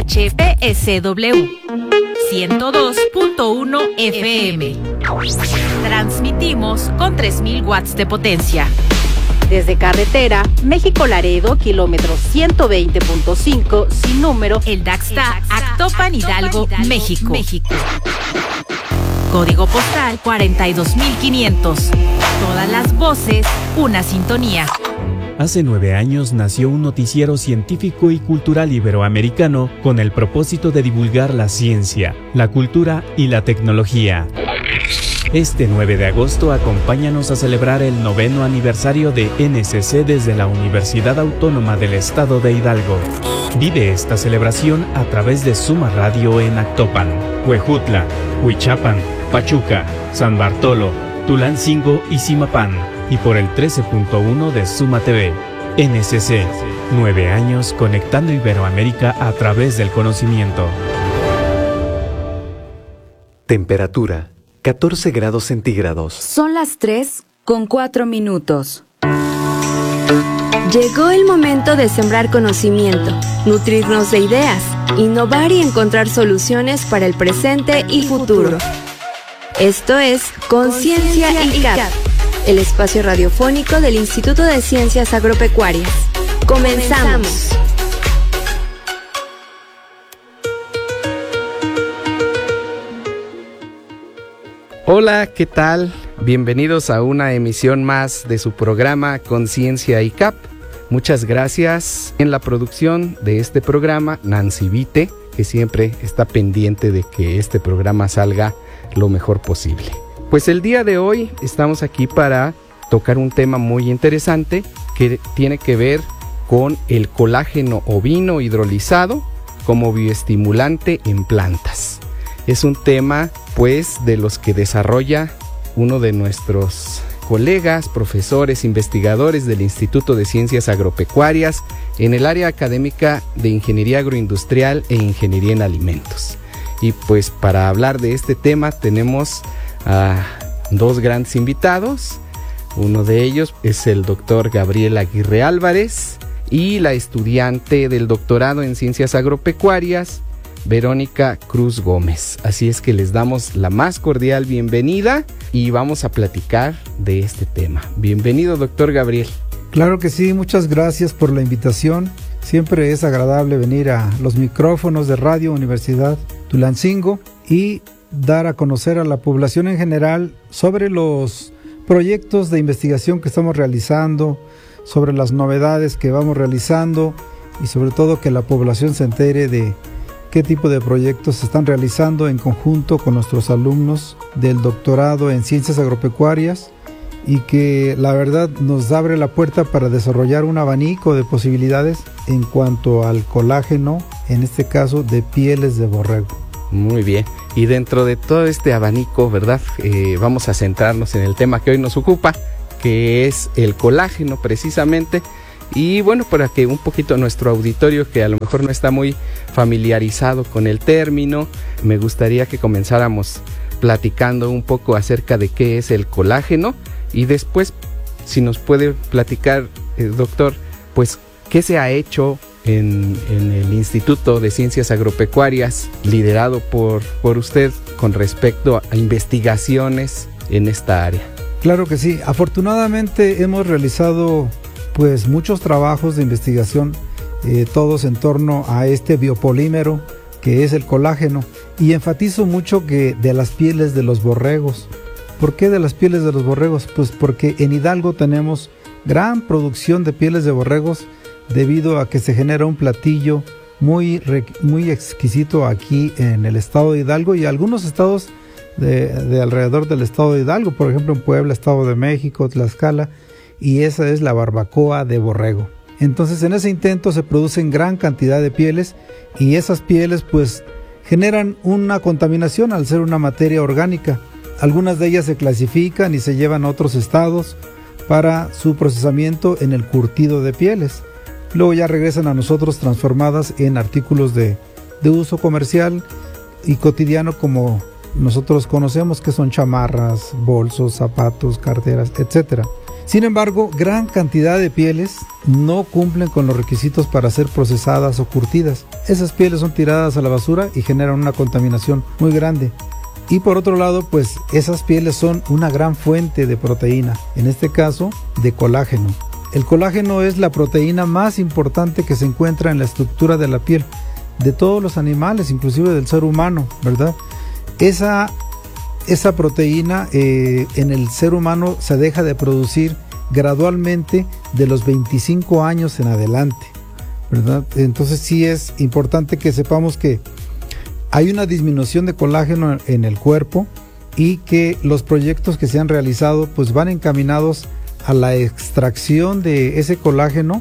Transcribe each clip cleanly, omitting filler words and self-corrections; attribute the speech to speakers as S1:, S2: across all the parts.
S1: HPSW 102.1 FM. Transmitimos con 3000 watts de potencia. Desde carretera, México-Laredo, kilómetro 120.5, sin número, El Daxta, Actopan, Hidalgo, México. Código postal 42500. Todas las voces, una sintonía.
S2: Hace 9 años nació un noticiero científico y cultural iberoamericano con el propósito de divulgar la ciencia, la cultura y la tecnología. Este 9 de agosto acompáñanos a celebrar el 9º aniversario de NCC desde la Universidad Autónoma del Estado de Hidalgo. Vive esta celebración a través de Suma Radio en Actopan, Huejutla, Huichapan, Pachuca, San Bartolo, Tulancingo y Zimapán, y por el 13.1 de Suma TV. NCC, 9 años conectando Iberoamérica a través del conocimiento.
S3: Temperatura, 14 grados centígrados.
S4: Son las 3:04. Llegó el momento de sembrar conocimiento, nutrirnos de ideas, innovar y encontrar soluciones para el presente y futuro. Esto es Conciencia ICAP, el espacio radiofónico del Instituto de Ciencias Agropecuarias. ¡Comenzamos!
S5: Hola, ¿qué tal? Bienvenidos a una emisión más de su programa Conciencia ICAP. Muchas gracias. En la producción de este programa, Nancy Vite, que siempre está pendiente de que este programa salga lo mejor posible. Pues el día de hoy estamos aquí para tocar un tema muy interesante que tiene que ver con el colágeno ovino hidrolizado como bioestimulante en plantas. Es un tema, pues, de los que desarrolla uno de nuestros colegas, profesores, investigadores del Instituto de Ciencias Agropecuarias en el área académica de Ingeniería Agroindustrial e Ingeniería en Alimentos. Y pues para hablar de este tema tenemos a dos grandes invitados. Uno de ellos es el doctor Gabriel Aguirre Álvarez y la estudiante del doctorado en Ciencias Agropecuarias, Verónica Cruz Gómez. Así es que les damos la más cordial bienvenida y vamos a platicar de este tema. Bienvenido, doctor Gabriel.
S6: Claro que sí, muchas gracias por la invitación. Siempre es agradable venir a los micrófonos de Radio Universidad Tulancingo y dar a conocer a la población en general sobre los proyectos de investigación que estamos realizando, sobre las novedades que vamos realizando y sobre todo que la población se entere de qué tipo de proyectos se están realizando en conjunto con nuestros alumnos del doctorado en Ciencias Agropecuarias y que la verdad nos abre la puerta para desarrollar un abanico de posibilidades en cuanto al colágeno, en este caso de pieles de borrego.
S5: Muy bien, y dentro de todo este abanico, ¿verdad? Vamos a centrarnos en el tema que hoy nos ocupa, que es el colágeno precisamente. Y bueno, para que un poquito nuestro auditorio, que a lo mejor no está muy familiarizado con el término, me gustaría que comenzáramos platicando un poco acerca de qué es el colágeno y después, si nos puede platicar, doctor, pues qué se ha hecho en el Instituto de Ciencias Agropecuarias, liderado por usted, con respecto a investigaciones en esta área.
S6: Claro que sí, afortunadamente hemos realizado pues muchos trabajos de investigación, todos en torno a este biopolímero que es el colágeno, y enfatizo mucho que de las pieles de los borregos. ¿Por qué de las pieles de los borregos? Pues porque en Hidalgo tenemos gran producción de pieles de borregos debido a que se genera un platillo muy exquisito aquí en el estado de Hidalgo y algunos estados de alrededor del estado de Hidalgo, por ejemplo en Puebla, Estado de México, Tlaxcala, y esa es la barbacoa de borrego. Entonces en ese intento se producen gran cantidad de pieles y esas pieles pues generan una contaminación al ser una materia orgánica. Algunas de ellas se clasifican y se llevan a otros estados para su procesamiento en el curtido de pieles. Luego ya regresan a nosotros transformadas en artículos de uso comercial y cotidiano como nosotros conocemos, que son chamarras, bolsos, zapatos, carteras, etc. Sin embargo, gran cantidad de pieles no cumplen con los requisitos para ser procesadas o curtidas. Esas pieles son tiradas a la basura y generan una contaminación muy grande. Y por otro lado, pues esas pieles son una gran fuente de proteína, en este caso de colágeno. El colágeno es la proteína más importante que se encuentra en la estructura de la piel, de todos los animales, inclusive del ser humano, ¿verdad? Esa proteína en el ser humano se deja de producir gradualmente de los 25 años en adelante, ¿verdad? Entonces sí es importante que sepamos que hay una disminución de colágeno en el cuerpo y que los proyectos que se han realizado pues van encaminados a la extracción de ese colágeno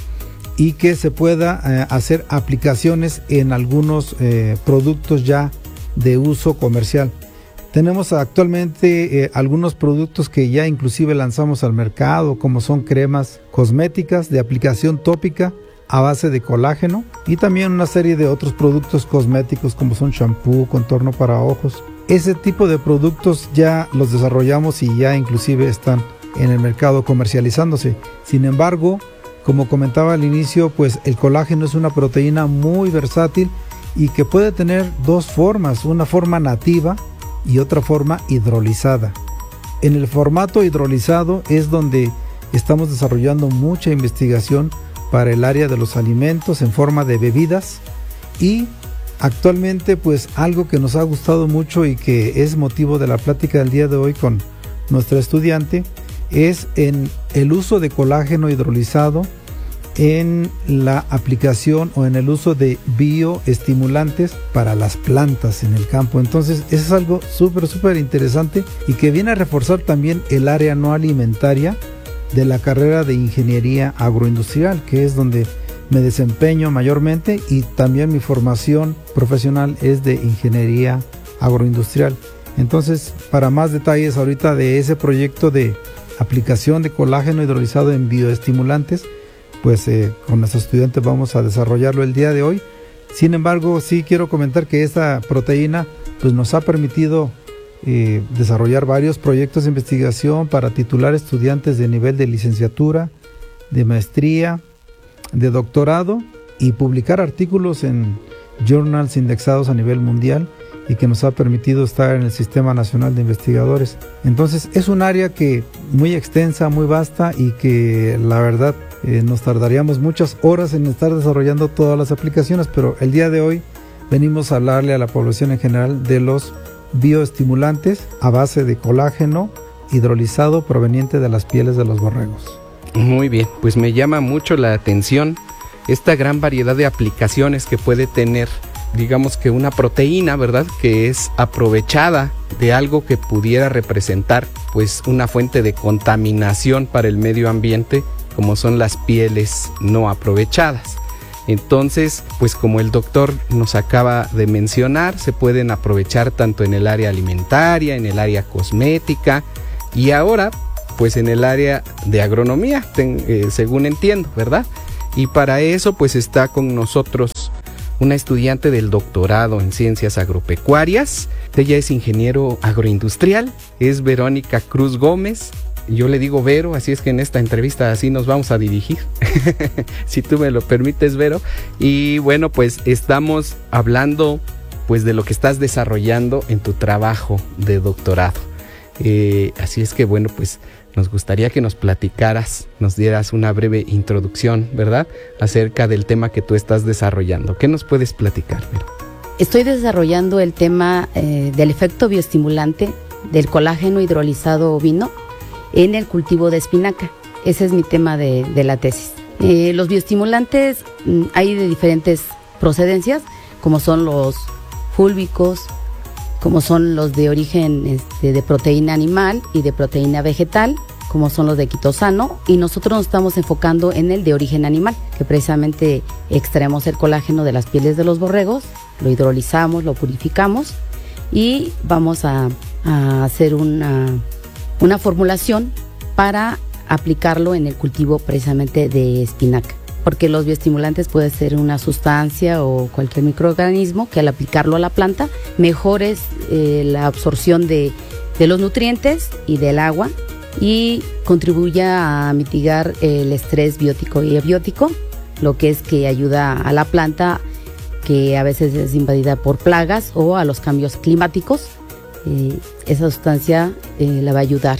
S6: y que se pueda hacer aplicaciones en algunos productos ya de uso comercial. Tenemos actualmente algunos productos que ya inclusive lanzamos al mercado, como son cremas cosméticas de aplicación tópica a base de colágeno y también una serie de otros productos cosméticos como son shampoo, contorno para ojos. Ese tipo de productos ya los desarrollamos y ya inclusive están en el mercado comercializándose. Sin embargo, como comentaba al inicio, pues el colágeno es una proteína muy versátil y que puede tener dos formas, una forma nativa y otra forma hidrolizada. En el formato hidrolizado es donde estamos desarrollando mucha investigación para el área de los alimentos en forma de bebidas y actualmente pues algo que nos ha gustado mucho y que es motivo de la plática del día de hoy con nuestra estudiante es en el uso de colágeno hidrolizado en la aplicación o en el uso de bioestimulantes para las plantas en el campo. Entonces eso es algo súper interesante y que viene a reforzar también el área no alimentaria de la carrera de ingeniería agroindustrial, que es donde me desempeño mayormente, y también mi formación profesional es de ingeniería agroindustrial. Entonces, para más detalles ahorita de ese proyecto de aplicación de colágeno hidrolizado en bioestimulantes, pues con nuestros estudiantes vamos a desarrollarlo el día de hoy. Sin embargo, sí quiero comentar que esta proteína pues nos ha permitido desarrollar varios proyectos de investigación para titular estudiantes de nivel de licenciatura, de maestría, de doctorado y publicar artículos en journals indexados a nivel mundial y que nos ha permitido estar en el Sistema Nacional de Investigadores. Entonces es un área que muy extensa, muy vasta y que la verdad nos tardaríamos muchas horas en estar desarrollando todas las aplicaciones, pero el día de hoy venimos a hablarle a la población en general de los bioestimulantes a base de colágeno hidrolizado proveniente de las pieles de los borregos.
S5: Muy bien, pues me llama mucho la atención esta gran variedad de aplicaciones que puede tener, digamos que una proteína, ¿verdad?, que es aprovechada de algo que pudiera representar pues una fuente de contaminación para el medio ambiente, como son las pieles no aprovechadas. Entonces, pues como el doctor nos acaba de mencionar, se pueden aprovechar tanto en el área alimentaria, en el área cosmética y ahora pues en el área de agronomía, según entiendo, ¿verdad? Y para eso pues está con nosotros una estudiante del doctorado en ciencias agropecuarias. Ella es ingeniero agroindustrial, es Verónica Cruz Gómez. Yo le digo Vero, así es que en esta entrevista así nos vamos a dirigir, si tú me lo permites, Vero. Y bueno, pues estamos hablando pues de lo que estás desarrollando en tu trabajo de doctorado. Así es que bueno, pues nos gustaría que nos platicaras, nos dieras una breve introducción, ¿verdad?, acerca del tema que tú estás desarrollando. ¿Qué nos puedes platicar, Vero?
S7: Estoy desarrollando el tema del efecto bioestimulante del colágeno hidrolizado ovino en el cultivo de espinaca. Ese es mi tema de la tesis. Los bioestimulantes hay de diferentes procedencias, como son los fúlbicos, como son los de origen de proteína animal y de proteína vegetal, como son los de quitosano, y nosotros nos estamos enfocando en el de origen animal, que precisamente extraemos el colágeno de las pieles de los borregos, lo hidrolizamos, lo purificamos y vamos a hacer una formulación para aplicarlo en el cultivo precisamente de espinaca, porque los bioestimulantes puede ser una sustancia o cualquier microorganismo que al aplicarlo a la planta mejore la absorción de los nutrientes y del agua y contribuye a mitigar el estrés biótico y abiótico, lo que es que ayuda a la planta que a veces es invadida por plagas o a los cambios climáticos. Esa sustancia la va a ayudar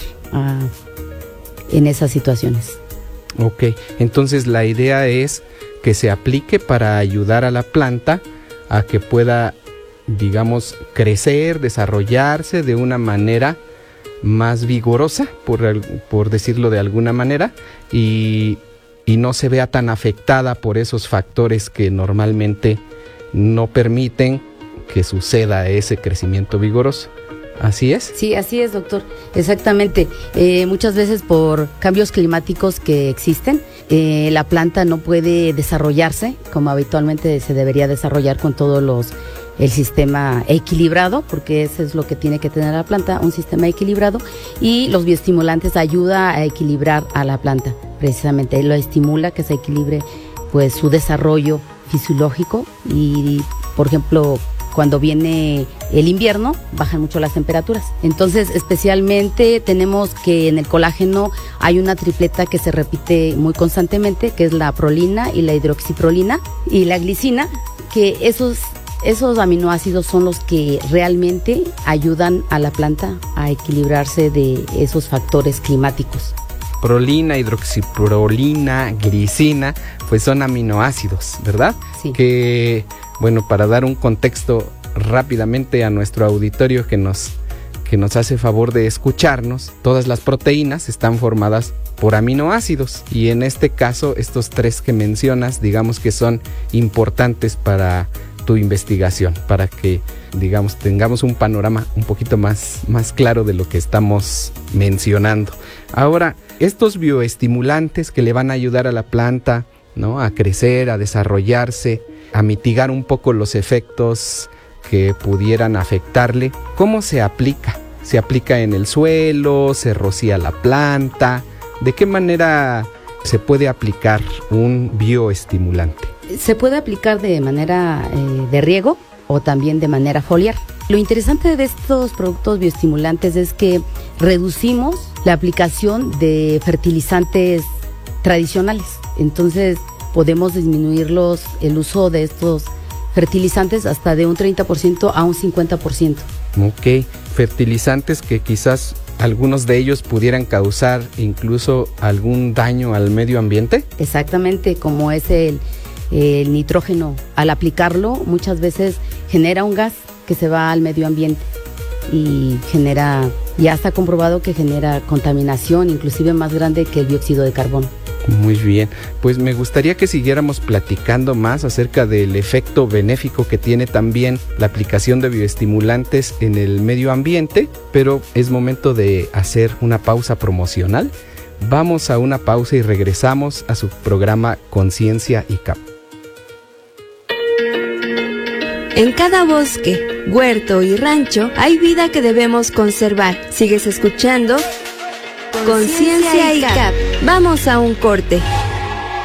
S7: en esas situaciones.
S5: Ok, entonces la idea es que se aplique para ayudar a la planta a que pueda, digamos, crecer, desarrollarse de una manera más vigorosa, por decirlo de alguna manera, y no se vea tan afectada por esos factores que normalmente no permiten que suceda ese crecimiento vigoroso. ¿Así es?
S7: Sí, así es, doctor. Exactamente. Muchas veces por cambios climáticos que existen, la planta no puede desarrollarse como habitualmente se debería desarrollar con el sistema equilibrado, porque eso es lo que tiene que tener la planta, un sistema equilibrado, y los bioestimulantes ayudan a equilibrar a la planta, precisamente. Lo estimula que se equilibre pues su desarrollo fisiológico y, por ejemplo, cuando viene el invierno, bajan mucho las temperaturas. Entonces, especialmente tenemos que en el colágeno hay una tripleta que se repite muy constantemente, que es la prolina y la hidroxiprolina y la glicina, que esos aminoácidos son los que realmente ayudan a la planta a equilibrarse de esos factores climáticos.
S5: Prolina, hidroxiprolina, glicina, pues son aminoácidos, ¿verdad?
S7: Sí.
S5: Que, bueno, para dar un contexto rápidamente a nuestro auditorio que nos hace favor de escucharnos, todas las proteínas están formadas por aminoácidos, y en este caso estos 3 que mencionas, digamos que son importantes para tu investigación, para que, digamos, tengamos un panorama un poquito más claro de lo que estamos mencionando. Ahora, estos bioestimulantes que le van a ayudar a la planta, ¿no?, a crecer, a desarrollarse, a mitigar un poco los efectos que pudieran afectarle, ¿cómo se aplica? ¿Se aplica en el suelo? ¿Se rocía la planta? ¿De qué manera se puede aplicar un bioestimulante?
S7: Se puede aplicar de manera de riego o también de manera foliar. Lo interesante de estos productos bioestimulantes es que reducimos la aplicación de fertilizantes tradicionales. Entonces podemos disminuir el uso de estos fertilizantes hasta de un 30% a un 50%.
S5: Ok, fertilizantes que quizás algunos de ellos pudieran causar incluso algún daño al medio ambiente.
S7: Exactamente, como es el nitrógeno. Al aplicarlo muchas veces genera un gas que se va al medio ambiente y ya está comprobado que genera contaminación inclusive más grande que el dióxido de carbono.
S5: Muy bien, pues me gustaría que siguiéramos platicando más acerca del efecto benéfico que tiene también la aplicación de bioestimulantes en el medio ambiente, pero es momento de hacer una pausa promocional. Vamos a una pausa y regresamos a su programa Conciencia ICAP.
S4: En cada bosque, huerto y rancho hay vida que debemos conservar. Sigues escuchando Conciencia ICAP. Vamos a un corte.